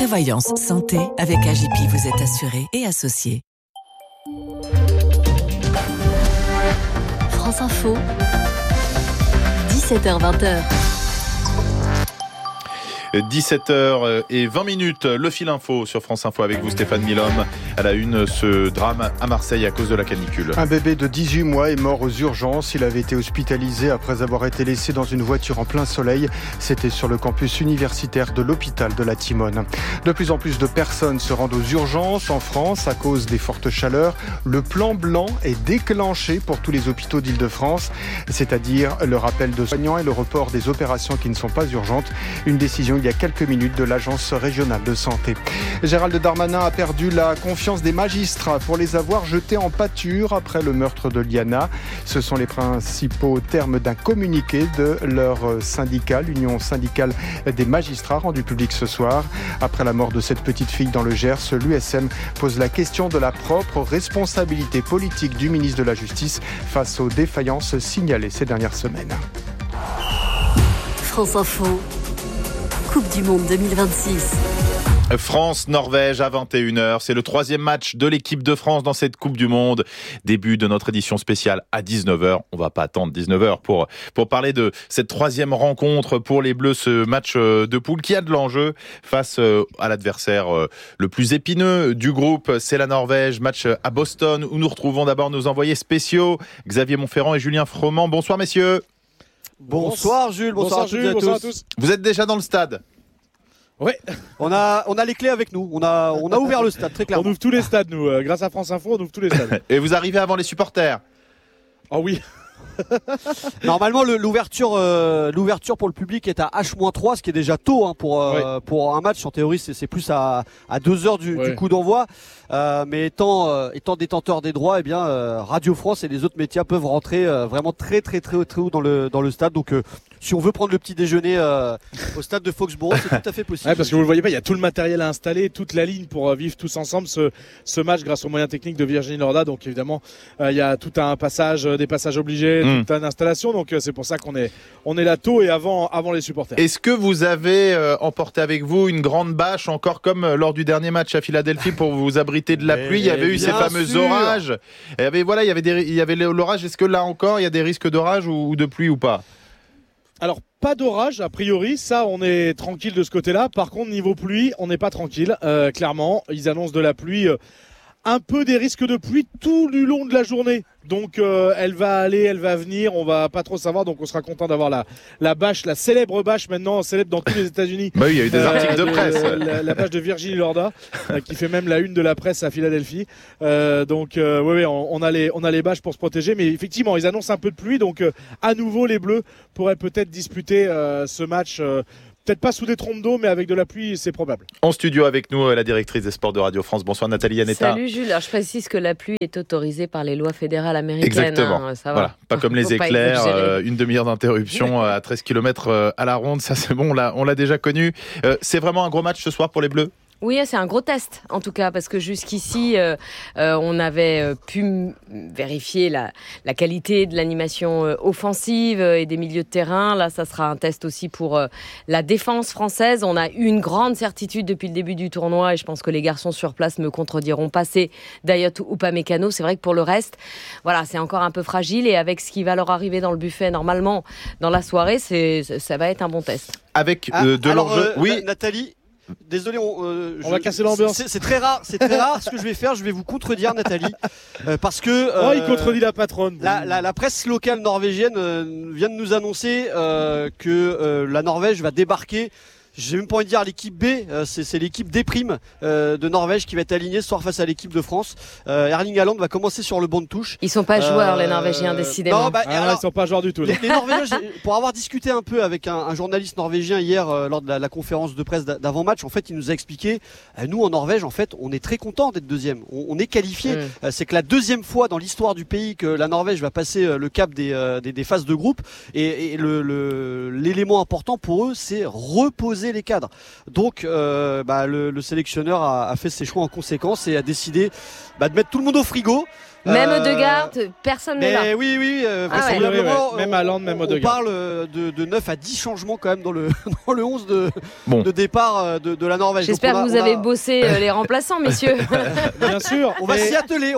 Prévoyance santé, avec AJP, vous êtes assuré et associé. France Info, 17h-20h. 17h20, le fil info sur France Info avec vous Stéphane Milhomme. À la une, ce drame à Marseille à cause de la canicule. Un bébé de 18 mois est mort aux urgences. Il avait été hospitalisé après avoir été laissé dans une voiture en plein soleil. C'était sur le campus universitaire de l'hôpital de la Timone. De plus en plus de personnes se rendent aux urgences en France à cause des fortes chaleurs. Le plan blanc est déclenché pour tous les hôpitaux d'Île-de-France, c'est-à-dire le rappel de soignants et le report des opérations qui ne sont pas urgentes. Une décision il y a quelques minutes de l'Agence régionale de santé. Gérald Darmanin a perdu la confiance des magistrats pour les avoir jetés en pâture après le meurtre de Liana. Ce sont les principaux termes d'un communiqué de leur syndicat, l'Union syndicale des magistrats, rendu public ce soir. Après la mort de cette petite fille dans le Gers, l'USM pose la question de la propre responsabilité politique du ministre de la Justice face aux défaillances signalées ces dernières semaines. France Info, Coupe du Monde 2026. France-Norvège à 21h. C'est le 3e match de l'équipe de France dans cette Coupe du Monde. Début de notre édition spéciale à 19h. On va pas attendre 19h pour parler de cette 3e rencontre pour les Bleus, ce match de poule qui a de l'enjeu face à l'adversaire le plus épineux du groupe. C'est la Norvège. Match à Boston où nous retrouvons d'abord nos envoyés spéciaux, Xavier Montferrand et Julien Froment. Bonsoir messieurs. Bonsoir Jules, bonsoir à tous. Vous êtes déjà dans le stade ? Oui, on a les clés avec nous. On a ouvert le stade très clairement. On ouvre tous les stades nous, grâce à France Info, on ouvre tous les stades. Et vous arrivez avant les supporters ? Ah oui. Normalement l'ouverture pour le public est à H-3, ce qui est déjà tôt pour un match. En théorie c'est plus à 2 heures du coup d'envoi. Mais étant détenteur des droits, eh bien Radio France et les autres médias peuvent rentrer vraiment très très très très haut dans le stade. Donc si on veut prendre le petit déjeuner au stade de Foxborough, c'est tout à fait possible. Ouais, parce que vous le voyez pas, il y a tout le matériel à installer, toute la ligne pour vivre tous ensemble ce match grâce aux moyens techniques de Virginie Lorda. Donc évidemment, il y a tout un passage, des passages obligés, toute une installation. Donc c'est pour ça qu'on est là tôt et avant les supporters. Est-ce que vous avez emporté avec vous une grande bâche, encore comme lors du dernier match à Philadelphie, pour vous abriter de la pluie? Il y avait eu ces fameux orages. Il y avait l'orage. Est-ce que là encore, il y a des risques d'orage ou de pluie ou pas? Alors, pas d'orage, a priori, ça on est tranquille de ce côté-là. Par contre, niveau pluie, on n'est pas tranquille, clairement. Ils annoncent de la pluie, un peu des risques de pluie tout du long de la journée. Donc elle va aller, elle va venir, on va pas trop savoir, donc on sera content d'avoir la bâche, la célèbre bâche maintenant, célèbre dans tous les États-Unis. Bah oui, il y a eu des articles de presse. La bâche de Virginie Lorda, qui fait même la une de la presse à Philadelphie. Donc on a les bâches pour se protéger, mais effectivement ils annoncent un peu de pluie, donc à nouveau les Bleus pourraient peut-être disputer ce match. Peut-être pas sous des trompes d'eau, mais avec de la pluie, c'est probable. En studio avec nous, la directrice des sports de Radio France. Bonsoir Nathalie Yanetta. Salut Jules, alors je précise que la pluie est autorisée par les lois fédérales américaines. Exactement, ça va. Voilà. Pas comme les éclairs, une demi-heure d'interruption à 13 km à la ronde, ça c'est bon, on l'a déjà connu. C'est vraiment un gros match ce soir pour les Bleus ? Oui, c'est un gros test, en tout cas, parce que jusqu'ici, on avait pu vérifier la qualité de l'animation offensive et des milieux de terrain. Là, ça sera un test aussi pour la défense française. On a eu une grande certitude depuis le début du tournoi, et je pense que les garçons sur place me contrediront pas, c'est Dayot Upamecano. C'est vrai que pour le reste, voilà, c'est encore un peu fragile, et avec ce qui va leur arriver dans le buffet, normalement, dans la soirée, ça va être un bon test. Avec l'enjeu... Oui, Nathalie. Désolé, on va casser l'ambiance. C'est très rare ce que je vais faire. Je vais vous contredire, Nathalie, parce que il contredit la patronne. La presse locale norvégienne vient de nous annoncer que la Norvège va débarquer. J'ai même pas envie de dire l'équipe B, c'est l'équipe D' de Norvège qui va être alignée ce soir face à l'équipe de France. Erling Haaland va commencer sur le banc de touche. Ils sont pas joueurs, les Norvégiens, décidément. Non, ils sont pas joueurs du tout. Les Norvégiens, pour avoir discuté un peu avec un journaliste norvégien hier lors de la conférence de presse d'avant-match, en fait, il nous a expliqué, nous en Norvège, en fait, on est très content d'être deuxième. On est qualifié. C'est que la deuxième fois dans l'histoire du pays que la Norvège va passer le cap des phases de groupe. Et l'élément important pour eux, c'est reposer briser les cadres. Donc le sélectionneur a fait ses choix en conséquence et a décidé de mettre tout le monde au frigo. Même Odegaard, personne n'est là. Oui, vraisemblablement. Même Haaland, même Odegaard. On parle de 9 à 10 changements quand même dans le 11 de départ de la Norvège. J'espère que vous avez bossé les remplaçants, messieurs. Bien sûr. On va s'y atteler.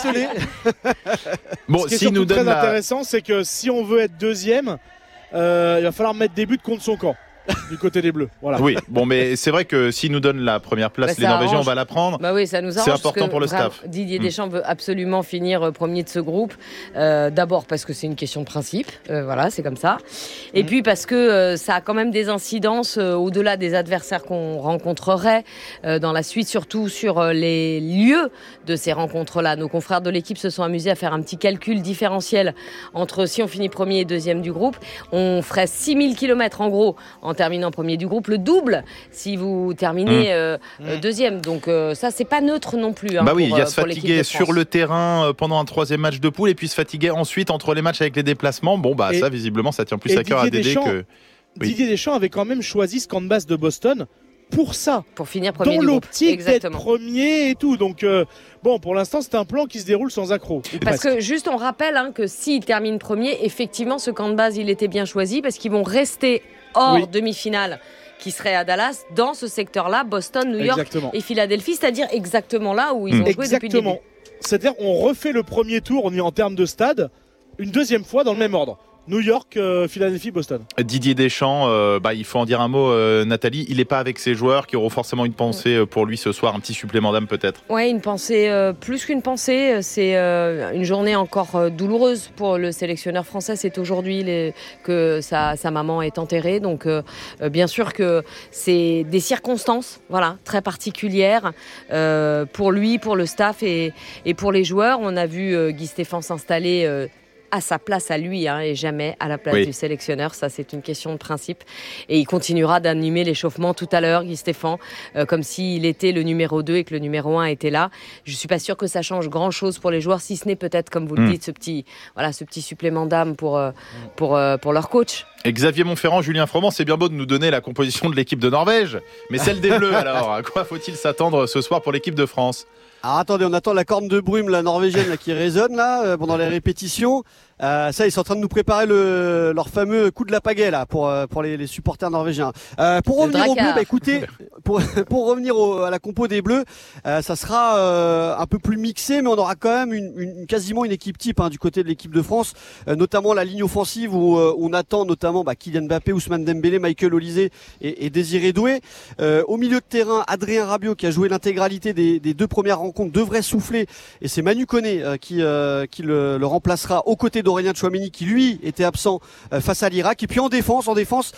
Bon, ce qui est surtout très intéressant, c'est que si on veut être deuxième, il va falloir mettre des buts contre son camp. Du côté des Bleus, voilà. Oui, bon, mais c'est vrai que s'ils nous donnent la première place, les Norvégiens, on va la prendre. Bah oui, ça nous arrange. C'est important pour le staff. Didier Deschamps veut absolument finir premier de ce groupe. D'abord parce que c'est une question de principe, voilà, c'est comme ça. Et puis parce que ça a quand même des incidences au-delà des adversaires qu'on rencontrerait dans la suite, surtout sur les lieux de ces rencontres-là. Nos confrères de l'équipe se sont amusés à faire un petit calcul différentiel entre si on finit premier et deuxième du groupe, on ferait 6000 km en gros en terminant premier du groupe, le double si vous terminez deuxième. Donc ça, c'est pas neutre non plus. Bah oui, il y a se fatiguer sur le terrain pendant un troisième match de poule et puis se fatiguer ensuite entre les matchs avec les déplacements. Bon, bah ça, visiblement, ça tient plus à cœur à Dédé que... Oui. Didier Deschamps avait quand même choisi ce camp de base de Boston pour ça. Pour finir premier dans du groupe. l'optique d'être premier et tout. Donc pour l'instant, c'est un plan qui se déroule sans accroc. Parce que juste, on rappelle que s'ils terminent premier, effectivement, ce camp de base, il était bien choisi parce qu'ils vont rester hors demi-finale qui serait à Dallas, dans ce secteur-là, Boston, New York et Philadelphie, c'est-à-dire exactement là où ils ont joué depuis le début. C'est-à-dire on refait le premier tour, on est en termes de stade, une deuxième fois dans le même ordre. New York, Philadelphie, Boston. Didier Deschamps, il faut en dire un mot, Nathalie. Il n'est pas avec ses joueurs qui auront forcément une pensée pour lui ce soir, un petit supplément d'âme peut-être. Oui, une pensée, plus qu'une pensée. C'est une journée encore douloureuse pour le sélectionneur français. C'est aujourd'hui que sa maman est enterrée. Donc, bien sûr que c'est des circonstances très particulières pour lui, pour le staff et pour les joueurs. On a vu Guy Stéphane s'installer à sa place à lui et jamais à la place du sélectionneur. Ça, c'est une question de principe. Et il continuera d'animer l'échauffement tout à l'heure, Guy Stéphane, comme s'il était le numéro 2 et que le numéro 1 était là. Je ne suis pas sûre que ça change grand-chose pour les joueurs, si ce n'est peut-être, comme vous le dites, ce petit supplément d'âme pour leur coach. Et Xavier Montferrand, Julien Froment, c'est bien beau de nous donner la composition de l'équipe de Norvège, mais celle des Bleus, alors, à quoi faut-il s'attendre ce soir pour l'équipe de France ? Alors attendez, on attend la corne de brume, la norvégienne qui résonne pendant les répétitions. Ça, ils sont en train de nous préparer leur fameux coup de la pagaie pour les supporters norvégiens. Pour revenir aux Bleus, écoutez, pour revenir à la compo des Bleus, ça sera un peu plus mixé, mais on aura quand même quasiment une équipe type du côté de l'équipe de France, notamment la ligne offensive où on attend notamment Kylian Mbappé, Ousmane Dembélé, Michael Olise et Désiré Doué. Au milieu de terrain, Adrien Rabiot qui a joué l'intégralité des 2 premières rencontres devrait souffler, et c'est Manu Koné qui le remplacera aux côtés d'Aurélien Tchouaméni qui lui était absent face à l'Irak. Et puis en défense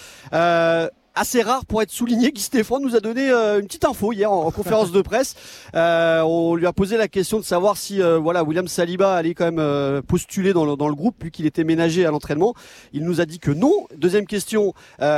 assez rare pour être souligné, Guy Stéphane nous a donné une petite info hier en conférence de presse. On lui a posé la question de savoir si William Saliba allait quand même postuler dans le groupe vu qu'il était ménagé à l'entraînement. Il nous a dit que non. Deuxième question,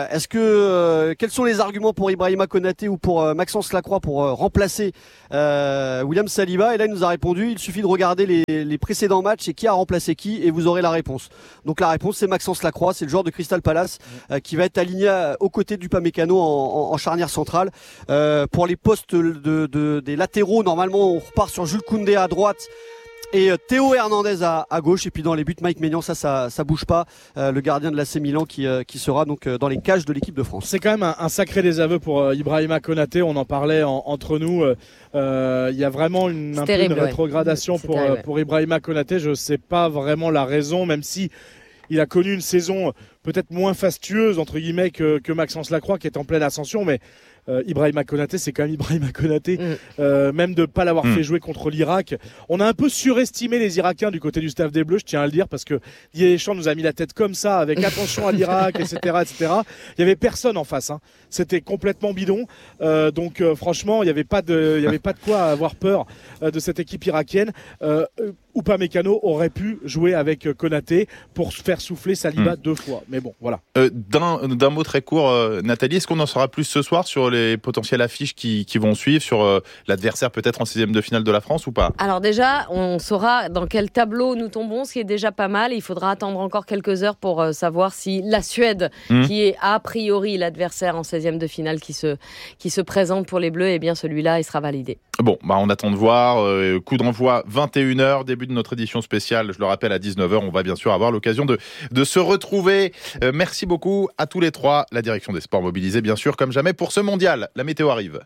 quels sont les arguments pour Ibrahima Konaté ou pour Maxence Lacroix pour remplacer William Saliba? Et là il nous a répondu, il suffit de regarder les précédents matchs et qui a remplacé qui et vous aurez la réponse. Donc la réponse c'est Maxence Lacroix, c'est le joueur de Crystal Palace qui va être aligné aux côtés du Upamecano en charnière centrale. Pour les postes des latéraux, normalement on repart sur Jules Koundé à droite et Théo Hernandez à gauche, et puis dans les buts Mike Maignan, ça bouge pas, le gardien de l'AC Milan qui sera donc dans les cages de l'équipe de France. C'est quand même un sacré désaveu pour Ibrahima Konaté, on en parlait entre nous, il y a vraiment une rétrogradation pour Ibrahima Konaté. Je sais pas vraiment la raison, même si il a connu une saison peut-être moins fastueuse entre guillemets que Maxence Lacroix qui est en pleine ascension, mais Ibrahima Konaté, c'est quand même Ibrahima Konaté. Même de ne pas l'avoir fait jouer contre l'Irak. On a un peu surestimé les Irakiens du côté du staff des Bleus, je tiens à le dire, parce que Didier Deschamps nous a mis la tête comme ça, avec attention à l'Irak, etc., etc. Il y avait personne en face. C'était complètement bidon. Donc franchement, il y avait pas de quoi avoir peur de cette équipe irakienne. Upamecano aurait pu jouer avec Konaté pour faire souffler Saliba 2 fois. Mais bon, voilà. D'un mot très court, Nathalie, est-ce qu'on en saura plus ce soir sur les potentielles affiches qui vont suivre, sur l'adversaire peut-être en 16e de finale de la France ou pas ? Alors déjà, on saura dans quel tableau nous tombons, ce qui est déjà pas mal. Il faudra attendre encore quelques heures pour savoir si la Suède, qui est a priori l'adversaire en 16e de finale qui se présente pour les Bleus, eh bien celui-là, il sera validé. Bon, on attend de voir. Coup d'envoi 21h, début de notre édition spéciale. Je le rappelle, à 19h, on va bien sûr avoir l'occasion de se retrouver. Merci beaucoup à tous les trois. La direction des sports mobilisée, bien sûr, comme jamais pour ce mondial. La météo arrive.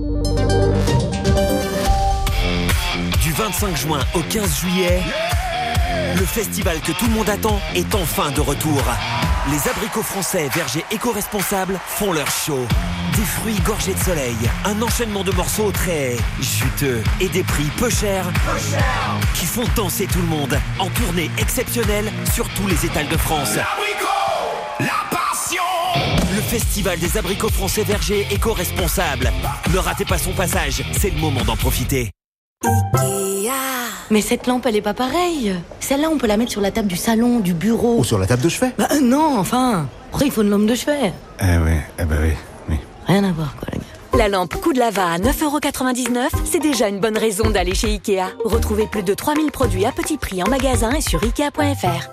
Du 25 juin au 15 juillet, le festival que tout le monde attend est enfin de retour. Les abricots français vergers éco-responsables font leur show. Des fruits gorgés de soleil, un enchaînement de morceaux très juteux et des prix peu chers qui font danser tout le monde en tournée exceptionnelle sur tous les étals de France. La passion! Le festival des abricots français vergers éco-responsables. Ne ratez pas son passage, c'est le moment d'en profiter. Ikea. Mais cette lampe, elle est pas pareille. Celle-là, on peut la mettre sur la table du salon, du bureau. Ou sur la table de chevet. Non, enfin. Après, il faut une lampe de chevet. Oui. Rien à voir, quoi, les gars. La lampe coup de lava à 9,99€, c'est déjà une bonne raison d'aller chez Ikea. Retrouvez plus de 3000 produits à petit prix en magasin et sur Ikea.fr.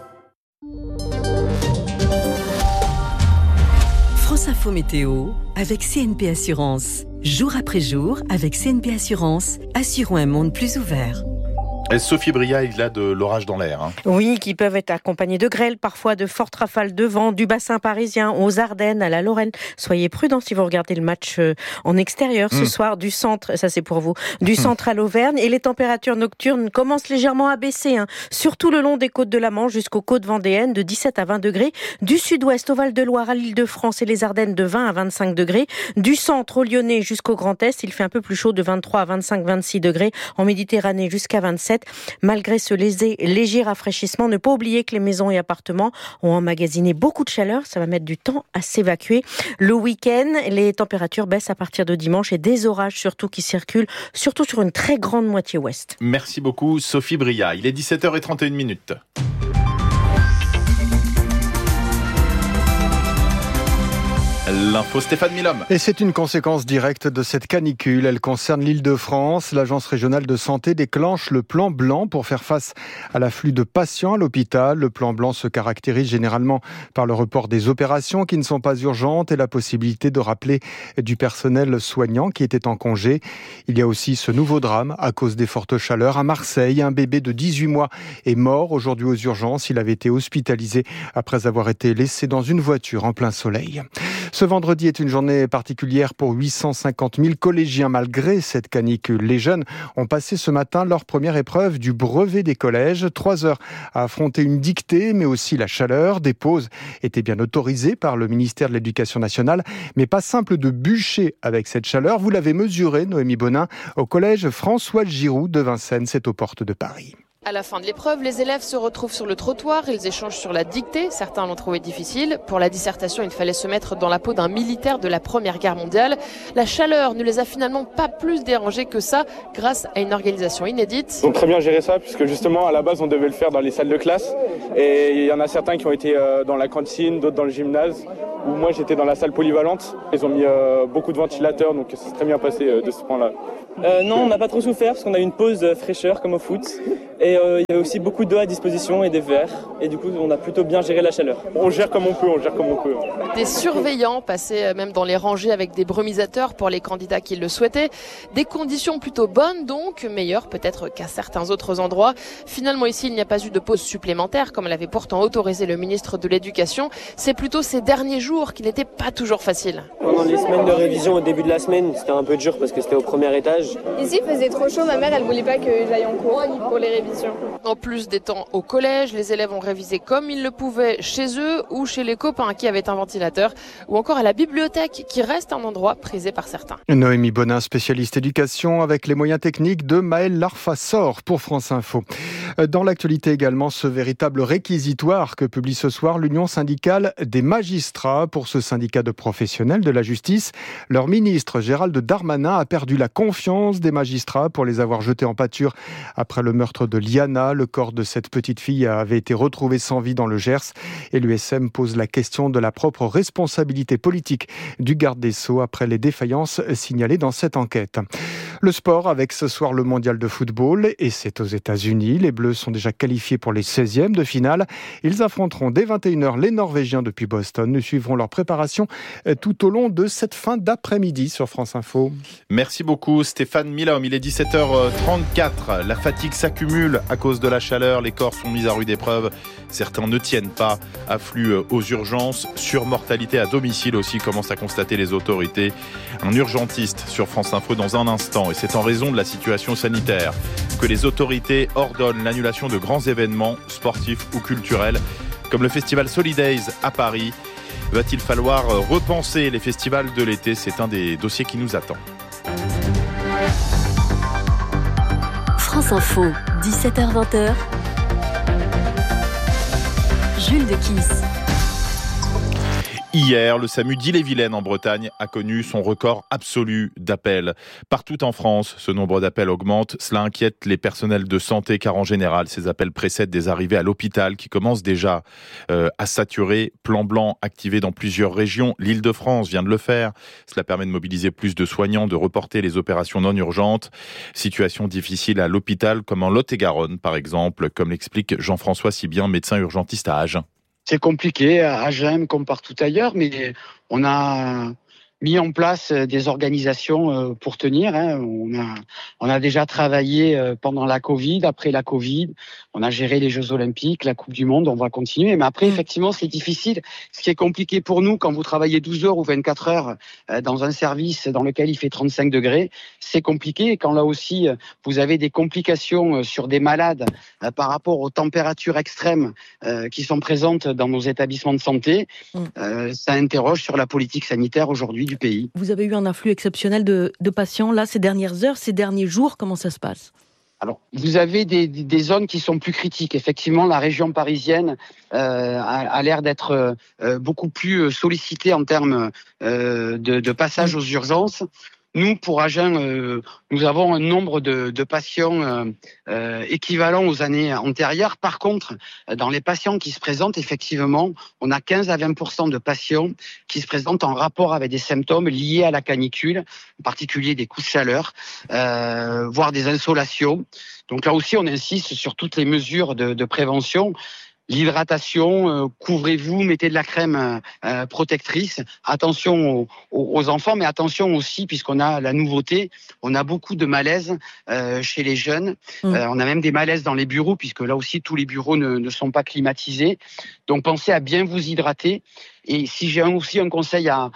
France Info Météo avec CNP Assurance. Jour après jour, avec CNP Assurance, assurons un monde plus ouvert. Sophie Bria, il y a de l'orage dans l'air. Oui, qui peuvent être accompagnés de grêle, parfois de fortes rafales de vent, du bassin parisien aux Ardennes, à la Lorraine. Soyez prudents si vous regardez le match en extérieur ce soir, du centre, ça c'est pour vous, du centre à l'Auvergne. Et les températures nocturnes commencent légèrement à baisser, surtout le long des côtes de la Manche jusqu'aux côtes vendéennes, de 17 à 20 degrés. Du sud-ouest au Val-de-Loire, à l'Île-de-France et les Ardennes, de 20 à 25 degrés. Du centre au Lyonnais jusqu'au Grand Est, il fait un peu plus chaud, de 23 à 25, 26 degrés. En Méditerranée jusqu'à 27. Malgré ce léger rafraîchissement, ne pas oublier que les maisons et appartements ont emmagasiné beaucoup de chaleur. Ça va mettre du temps à s'évacuer. Le week-end, les températures baissent à partir de dimanche et des orages surtout qui circulent, surtout sur une très grande moitié ouest. Merci beaucoup Sophie Bria. Il est 17h31. L'info Stéphane Milhomme. Et c'est une conséquence directe de cette canicule. Elle concerne l'Île-de-France. L'Agence régionale de santé déclenche le plan blanc pour faire face à l'afflux de patients à l'hôpital. Le plan blanc se caractérise généralement par le report des opérations qui ne sont pas urgentes et la possibilité de rappeler du personnel soignant qui était en congé. Il y a aussi ce nouveau drame à cause des fortes chaleurs. À Marseille, un bébé de 18 mois est mort aujourd'hui aux urgences. Il avait été hospitalisé après avoir été laissé dans une voiture en plein soleil. Ce vendredi est une journée particulière pour 850 000 collégiens malgré cette canicule. Les jeunes ont passé ce matin leur première épreuve du brevet des collèges. 3 heures à affronter une dictée, mais aussi la chaleur. Des pauses étaient bien autorisées par le ministère de l'Éducation nationale, mais pas simple de bûcher avec cette chaleur. Vous l'avez mesuré, Noémie Bonin, au collège François Giroud de Vincennes, c'est aux portes de Paris. À la fin de l'épreuve, les élèves se retrouvent sur le trottoir, ils échangent sur la dictée, certains l'ont trouvé difficile. Pour la dissertation, il fallait se mettre dans la peau d'un militaire de la Première Guerre mondiale. La chaleur ne les a finalement pas plus dérangés que ça, grâce à une organisation inédite. Ils ont très bien géré ça, puisque justement, à la base, on devait le faire dans les salles de classe. Et il y en a certains qui ont été dans la cantine, d'autres dans le gymnase, où moi j'étais dans la salle polyvalente. Ils ont mis beaucoup de ventilateurs, donc ça s'est très bien passé de ce point-là. Non, on n'a pas trop souffert, parce qu'on a eu une pause fraîcheur, comme au foot. Et il y avait aussi beaucoup d'eau à disposition et des verres. Et du coup, on a plutôt bien géré la chaleur. On gère comme on peut. Des surveillants passaient même dans les rangées avec des brumisateurs pour les candidats qui le souhaitaient. Des conditions plutôt bonnes donc, meilleures peut-être qu'à certains autres endroits. Finalement ici, il n'y a pas eu de pause supplémentaire comme l'avait pourtant autorisé le ministre de l'Éducation. C'est plutôt ces derniers jours qui n'étaient pas toujours faciles. Pendant les semaines de révision au début de la semaine, c'était un peu dur parce que c'était au premier étage. Ici, il faisait trop chaud. Ma mère, elle voulait pas que j'aille en cours pour les révisions. En plus des temps au collège, les élèves ont révisé comme ils le pouvaient chez eux ou chez les copains qui avaient un ventilateur ou encore à la bibliothèque qui reste un endroit prisé par certains. Noémie Bonin, spécialiste éducation avec les moyens techniques de Maël Larfassor pour France Info. Dans l'actualité également, ce véritable réquisitoire que publie ce soir l'Union syndicale des magistrats. Pour ce syndicat de professionnels de la justice, leur ministre Gérald Darmanin a perdu la confiance des magistrats pour les avoir jetés en pâture après le meurtre de Liana. Le corps de cette petite fille avait été retrouvé sans vie dans le Gers et l'USM pose la question de la propre responsabilité politique du garde des Sceaux après les défaillances signalées dans cette enquête. Le sport avec ce soir le mondial de football et c'est aux États-Unis. Les Bleus sont déjà qualifiés pour les 16e de finale. Ils affronteront dès 21h les Norvégiens depuis Boston. Nous suivrons leur préparation tout au long de cette fin d'après-midi sur France Info. Merci beaucoup Stéphane Milhomme. Il est 17h34. La fatigue s'accumule à cause de la chaleur. Les corps sont mis à rude épreuve. Certains ne tiennent pas. Afflux aux urgences. Surmortalité à domicile aussi, commencent à constater les autorités. Un urgentiste sur France Info dans un instant. Et c'est en raison de la situation sanitaire que les autorités ordonnent l'annulation de grands événements sportifs ou culturels, comme le festival Solidays à Paris. Va-t-il falloir repenser les festivals de l'été ? C'est un des dossiers qui nous attend. France Info, 17h-20h. Jules de Kiss. Hier, le SAMU d'Ille-et-Vilaine en Bretagne a connu son record absolu d'appels. Partout en France, ce nombre d'appels augmente. Cela inquiète les personnels de santé car en général, ces appels précèdent des arrivées à l'hôpital qui commencent déjà à saturer. Plan blanc activé dans plusieurs régions. L'Île-de-France vient de le faire. Cela permet de mobiliser plus de soignants, de reporter les opérations non urgentes. Situation difficile à l'hôpital comme en Lot-et-Garonne par exemple, comme l'explique Jean-François Sibien, médecin urgentiste à Agen. C'est compliqué à Agen comme partout ailleurs, mais on a mis en place des organisations pour tenir. On a déjà travaillé pendant la Covid, après la Covid. On a géré les Jeux Olympiques, la Coupe du Monde, on va continuer. Mais après, effectivement, c'est difficile. Ce qui est compliqué pour nous, quand vous travaillez 12 heures ou 24 heures dans un service dans lequel il fait 35 degrés, c'est compliqué. Et quand là aussi, vous avez des complications sur des malades par rapport aux températures extrêmes qui sont présentes dans nos établissements de santé, ça interroge sur la politique sanitaire aujourd'hui du pays. Vous avez eu un afflux exceptionnel de patients là ces dernières heures, ces derniers jours. Comment ça se passe ? Alors, vous avez des zones qui sont plus critiques. Effectivement, la région parisienne a l'air d'être beaucoup plus sollicitée en termes de passage aux urgences. Nous, pour Agen, nous avons un nombre de patients équivalent aux années antérieures. Par contre, dans les patients qui se présentent, effectivement, on a 15 à 20% de patients qui se présentent en rapport avec des symptômes liés à la canicule, en particulier des coups de chaleur, voire des insolations. Donc là aussi, on insiste sur toutes les mesures de prévention. L'hydratation, couvrez-vous, mettez de la crème protectrice. Attention aux enfants, mais attention aussi, puisqu'on a la nouveauté, on a beaucoup de malaise chez les jeunes. On a même des malaises dans les bureaux, puisque là aussi, tous les bureaux ne sont pas climatisés. Donc, pensez à bien vous hydrater. Et si j'ai aussi un conseil à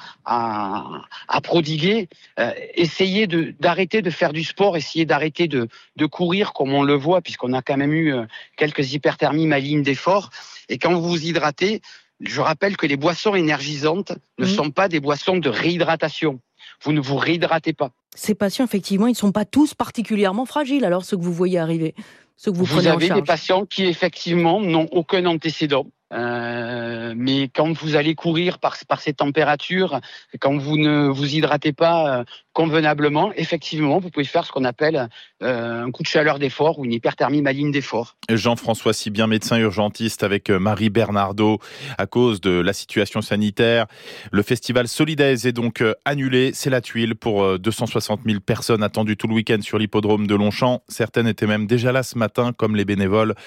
prodiguer, essayez d'arrêter de faire du sport, essayez d'arrêter de courir comme on le voit, puisqu'on a quand même eu quelques hyperthermies malignes d'effort. Et quand vous vous hydratez, je rappelle que les boissons énergisantes ne sont pas des boissons de réhydratation. Vous ne vous réhydratez pas. Ces patients, effectivement, ils ne sont pas tous particulièrement fragiles, alors ceux que vous voyez arriver, ceux que vous prenez en charge. Vous avez des patients qui, effectivement, n'ont aucun antécédent. Mais quand vous allez courir par ces températures, quand vous ne vous hydratez pas convenablement, effectivement, vous pouvez faire ce qu'on appelle un coup de chaleur d'effort ou une hyperthermie maligne d'effort. Jean-François Sibien, médecin urgentiste avec Marie Bernardo. À cause de la situation sanitaire, le festival Solidays est donc annulé. C'est la tuile pour 260 000 personnes attendues tout le week-end sur l'hippodrome de Longchamp. Certaines étaient même déjà là ce matin, comme les bénévoles